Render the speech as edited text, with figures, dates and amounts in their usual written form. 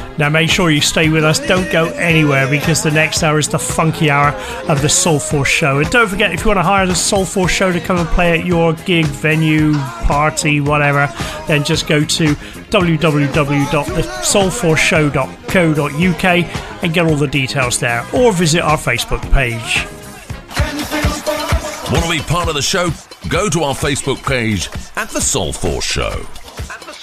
Now make sure you stay with us, don't go anywhere, because the next hour is the funky hour of the Soul Force Show. And don't forget, if you want to hire the Soul Force Show to come and play at your gig, venue, party, whatever, then just go to www.thesoulforceshow.co.uk and get all the details there, or visit our Facebook page. Want to be part of the show? Go to our Facebook page at The Soul Force Show.